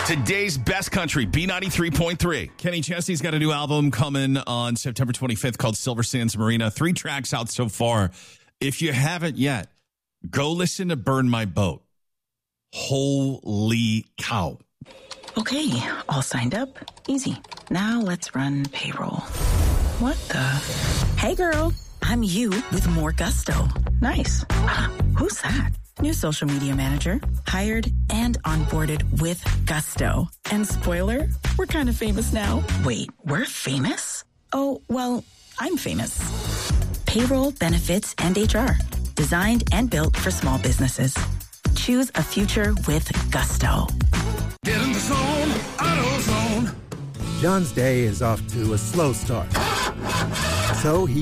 Today's best country, B93.3. Kenny Chesney's got a new album coming on September 25th called Silver Sands Marina. 3 tracks out so far. If you haven't yet, go listen to Burn My Boat. Holy cow. Okay, all signed up. Easy. Now let's run payroll. What the? Hey, girl. I'm you with more gusto. Nice. Who's that? New social media manager. Hired and onboarded with gusto. And spoiler, we're kind of famous now. Wait, we're famous? Oh, well, I'm famous. Payroll, benefits, and HR. Designed and built for small businesses. Choose a future with gusto. Get in the zone, AutoZone. John's day is off to a slow start. So he